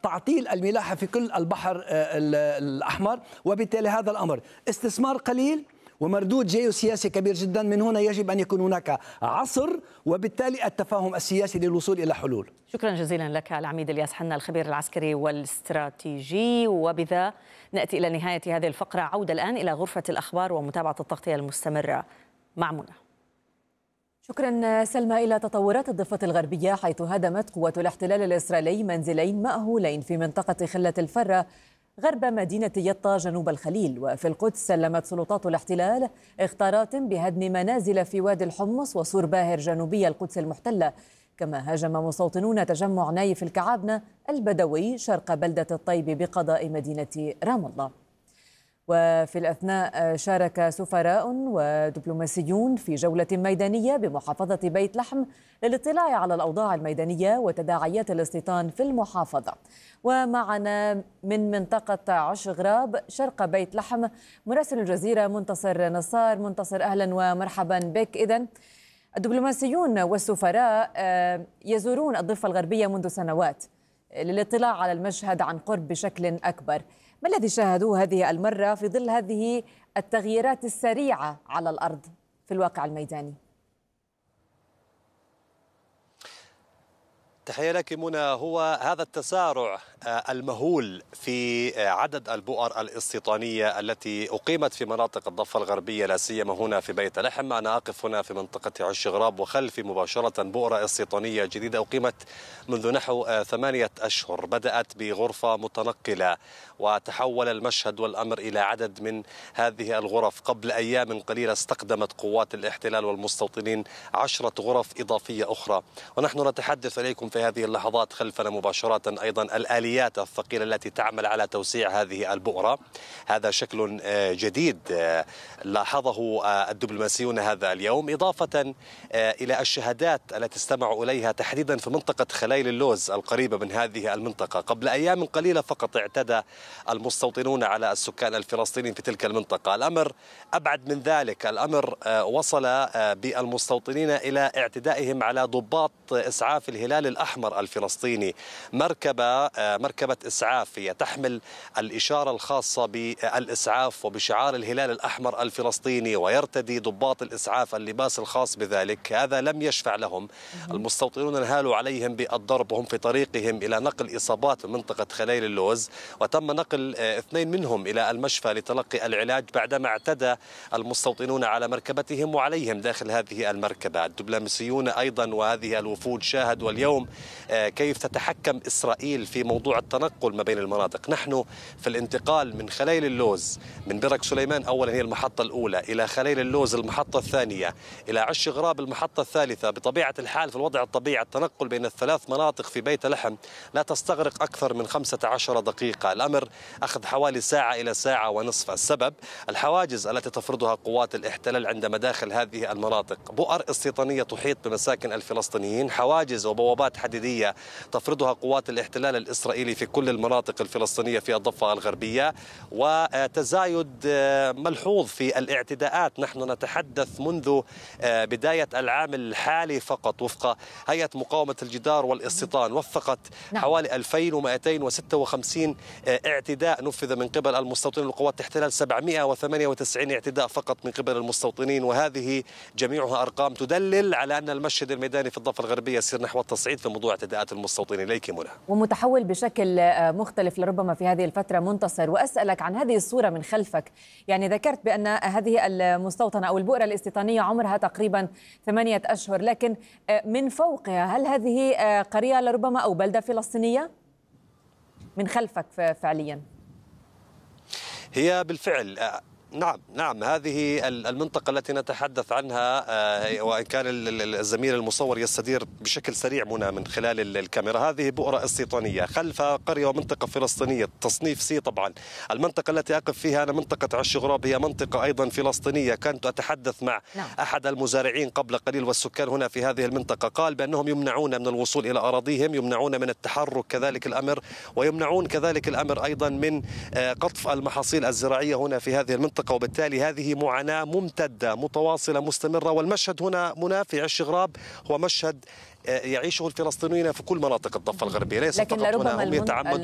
تعطيل الملاحة في كل البحر الأحمر، وبالتالي هذا الأمر استثمار قليل ومردود جيوسياسي كبير جدا. من هنا يجب أن يكون هناك عصر وبالتالي التفاهم السياسي للوصول إلى حلول. شكرا جزيلا لك العميد الياس حنا الخبير العسكري والاستراتيجي. وبذا نأتي إلى نهاية هذه الفقرة. عودة الآن إلى غرفة الأخبار ومتابعة التغطية المستمرة مع منى. شكرا سلمى. إلى تطورات الضفة الغربية، حيث هدمت قوة الاحتلال الإسرائيلي منزلين مأهولين في منطقة خلة الفرة غرب مدينة يطا جنوب الخليل. وفي القدس سلمت سلطات الاحتلال اختارات بهدم منازل في وادي الحمص وسور باهر جنوبي القدس المحتلة. كما هاجم مستوطنون تجمع نايف الكعابنة البدوي شرق بلدة الطيب بقضاء مدينة رام الله. وفي الأثناء شارك سفراء ودبلوماسيون في جولة ميدانية بمحافظة بيت لحم للاطلاع على الأوضاع الميدانية وتداعيات الاستيطان في المحافظة. ومعنا من منطقة عش غراب شرق بيت لحم مراسل الجزيرة منتصر نصار. منتصر، أهلا ومرحبا بك. إذن الدبلوماسيون والسفراء يزورون الضفة الغربية منذ سنوات للاطلاع على المشهد عن قرب بشكل أكبر. ما الذي شاهدوه هذه المرة في ظل هذه التغييرات السريعة على الأرض في الواقع الميداني؟ تحية لك منى. هو هذا التسارع المهول في عدد البؤر الاستيطانية التي أقيمت في مناطق الضفة الغربية، لا سيما هنا في بيت لحم. أنا أقف هنا في منطقة عش غراب وخلفي مباشرة بؤرة استيطانية جديدة أقيمت منذ نحو 8 أشهر. بدأت بغرفة متنقلة وتحول المشهد والأمر إلى عدد من هذه الغرف. قبل أيام قليلة استخدمت قوات الاحتلال والمستوطنين 10 غرف إضافية أخرى. ونحن نتحدث إليكم في هذه اللحظات خلفنا مباشرة أيضا الآليات الثقيلة التي تعمل على توسيع هذه البؤرة. هذا شكل جديد لاحظه الدبلوماسيون هذا اليوم، إضافة إلى الشهادات التي استمعوا إليها تحديدا في منطقة خليل اللوز القريبة من هذه المنطقة. قبل أيام قليلة فقط اعتدى المستوطنون على السكان الفلسطينيين في تلك المنطقة. الأمر أبعد من ذلك، الأمر وصل بالمستوطنين إلى اعتدائهم على ضباط إسعاف الهلال الأحمر الفلسطيني. مركبة إسعاف هي تحمل الإشارة الخاصة بالإسعاف وبشعار الهلال الأحمر الفلسطيني، ويرتدي ضباط الإسعاف اللباس الخاص بذلك. هذا لم يشفع لهم. المستوطنون انهالوا عليهم بالضرب وهم في طريقهم إلى نقل إصابات من منطقة خليل اللوز، وتم نقل 2 منهم إلى المشفى لتلقي العلاج بعدما اعتدى المستوطنون على مركبتهم وعليهم داخل هذه المركبة. الدبلوماسيون أيضا وهذه الوفود شاهدوا اليوم كيف تتحكم إسرائيل في موضوع التنقل ما بين المناطق. نحن في الانتقال من خليل اللوز من برك سليمان أولا هي المحطة الأولى، إلى خليل اللوز المحطة الثانية، إلى عش غراب المحطة الثالثة. بطبيعة الحال في الوضع الطبيعي التنقل بين ال3 مناطق في بيت لحم لا تستغرق أكثر من 15 دقيقة. الأمر أخذ حوالي ساعة إلى ساعة ونصف. السبب الحواجز التي تفرضها قوات الاحتلال عند مداخل هذه المناطق. بؤر استيطانية تحيط بمساكن الفلسطينيين، حواجز وبوابات حديدية تفرضها قوات الاحتلال الإسرائيلي في كل المناطق الفلسطينية في الضفة الغربية، وتزايد ملحوظ في الاعتداءات. نحن نتحدث منذ بداية العام الحالي فقط وفق هيئة مقاومة الجدار والاستيطان وثقت حوالي 2256 اعتداء نفذ من قبل المستوطنين وقوات الاحتلال، 798 اعتداء فقط من قبل المستوطنين. وهذه جميعها أرقام تدلل على أن المشهد الميداني في الضفة الغربية يسير نحو التصعيد في موضوع اعتداءات المستوطنين. إليك منى. ومتحول بشكل مختلف لربما في هذه الفترة. منتصر، وأسألك عن هذه الصورة من خلفك. يعني ذكرت بأن هذه المستوطنة أو البؤرة الاستيطانية عمرها تقريبا 8 أشهر، لكن من فوقها هل هذه قرية لربما أو بلدة فلسطينية من خلفك فعليا؟ هي بالفعل نعم هذه المنطقة التي نتحدث عنها، وإن كان الزميل المصور يستدير بشكل سريع منى من خلال الكاميرا، هذه بؤرة استيطانية خلف قرية ومنطقة فلسطينية تصنيف سي. طبعا المنطقة التي أقف فيها أنا منطقة عش غراب هي منطقة أيضا فلسطينية. كنت أتحدث مع أحد المزارعين قبل قليل والسكان هنا في هذه المنطقة، قال بأنهم يمنعون من الوصول إلى أراضيهم، يمنعون من التحرك كذلك الأمر، ويمنعون كذلك الأمر أيضا من قطف المحاصيل الزراعية هنا في هذه المنطقة. وبالتالي هذه معاناة ممتدة متواصلة مستمرة. والمشهد هنا منى في عش غراب هو مشهد يعيشه الفلسطينيين في كل مناطق الضفة الغربية، ليس فقط هنا. هم يتعمدون